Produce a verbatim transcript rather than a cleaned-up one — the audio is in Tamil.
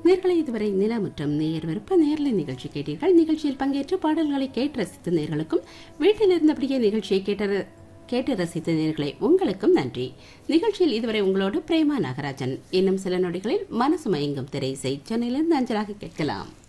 நேர்களை இதுவரை நில மற்றும் நேயர் விருப்ப நேர்லை நிகழ்ச்சி கேட்டீர்கள். நிகழ்ச்சியில் பங்கேற்று பாடல்களை கேட்டு ரசித்த நேர்களுக்கும் வீட்டில் இருந்தபடியே நிகழ்ச்சியை கேட்ட கேட்டு ரசித்த நேர்களை உங்களுக்கும் நன்றி. நிகழ்ச்சியில் இதுவரை உங்களோடு பிரேமா நாகராஜன். இன்னும் சில நொடிகளில் மனசு மயங்கும் திரை இசை சென்னையிலிருந்து அஞ்சலாக கேட்கலாம்.